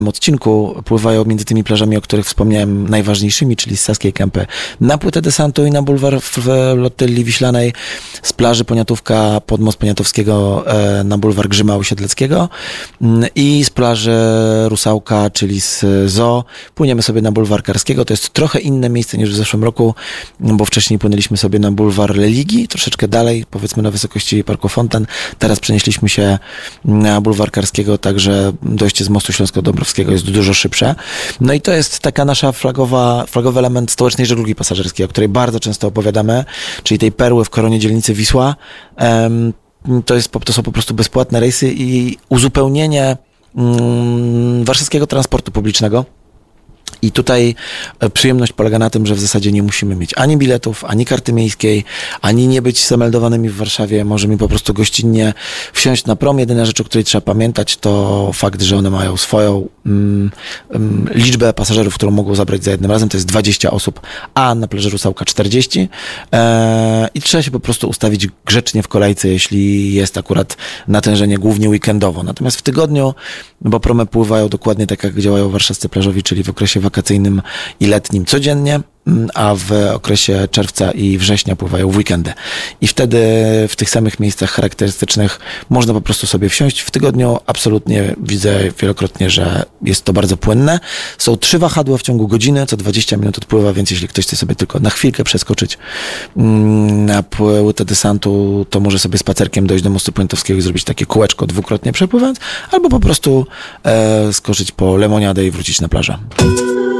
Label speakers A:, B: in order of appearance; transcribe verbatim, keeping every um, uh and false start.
A: odcinku pływają między tymi plażami, o których wspomniałem, najważniejszymi, czyli z Saskiej Kępy na Płytę Desantu i na bulwar w Lotelli Wiślanej, z plaży Poniatówka pod most Poniatowskiego e, na bulwar Grzyma Osiedleckiego mm, i z plaży Rusałka, czyli z Zoo, płyniemy sobie na bulwar Karskiego. To jest trochę inne miejsce niż w zeszłym roku, bo wcześniej płynęliśmy sobie na bulwar Leligi, troszeczkę dalej, powiedzmy na wysokości Parku Fonten. Teraz przenieśliśmy się na bulwar Karskiego, także dojście z mostu Śląsko-Dąbrowskiego jest dużo szybsze. No i to jest taka nasza flagowa, flagowy element stołecznej żeglugi pasażerskiej, o której bardzo często opowiadamy, czyli tej perły w koronie dzielnicy Wisła. Um, to, jest, to są po prostu bezpłatne rejsy i uzupełnienie um, warszawskiego transportu publicznego. I tutaj przyjemność polega na tym, że w zasadzie nie musimy mieć ani biletów, ani karty miejskiej, ani nie być zameldowanymi w Warszawie. Możemy po prostu gościnnie wsiąść na prom. Jedyna rzecz, o której trzeba pamiętać, to fakt, że one mają swoją um, um, liczbę pasażerów, którą mogą zabrać za jednym razem. To jest dwadzieścia osób, a na plaży Rusałka czterdzieści. Eee, I trzeba się po prostu ustawić grzecznie w kolejce, jeśli jest akurat natężenie głównie weekendowo. Natomiast w tygodniu, bo promy pływają dokładnie tak, jak działają warszawscy plażowi, czyli w okresie wakacyjnym i letnim codziennie, a w okresie czerwca i września pływają w weekendy. I wtedy w tych samych miejscach charakterystycznych można po prostu sobie wsiąść. W tygodniu absolutnie widzę wielokrotnie, że jest to bardzo płynne. Są trzy wahadła w ciągu godziny, co dwadzieścia minut odpływa, więc jeśli ktoś chce sobie tylko na chwilkę przeskoczyć na Płytę Desantu, to może sobie spacerkiem dojść do mostu Poniatowskiego i zrobić takie kółeczko dwukrotnie przepływając, albo po prostu e, skoczyć po lemoniadę i wrócić na plażę.